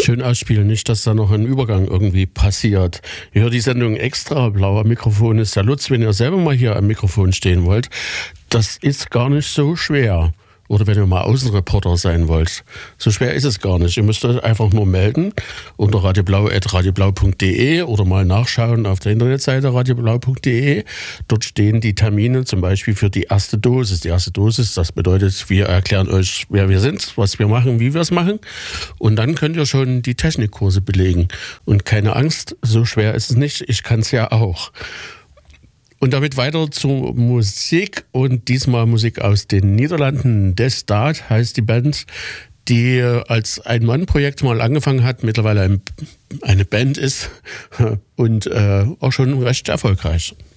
Schön ausspielen, nicht, dass da noch ein Übergang irgendwie passiert. Ich höre die Sendung extra. Blauer Mikrofon ist der Lutz. Wenn ihr selber mal hier am Mikrofon stehen wollt, das ist gar nicht so schwer. Oder wenn ihr mal Außenreporter sein wollt. So schwer ist es gar nicht. Ihr müsst euch einfach nur melden unter radioblau@radioblau.de oder mal nachschauen auf der Internetseite radioblau.de. Dort stehen die Termine zum Beispiel für die erste Dosis. Die erste Dosis, das bedeutet, wir erklären euch, wer wir sind, was wir machen, wie wir es machen. Und dann könnt ihr schon die Technikkurse belegen. Und keine Angst, so schwer ist es nicht. Ich kann es ja auch. Und damit weiter zur Musik und diesmal Musik aus den Niederlanden. De Staat heißt die Band, die als Ein-Mann-Projekt mal angefangen hat, mittlerweile eine Band ist und auch schon recht erfolgreich.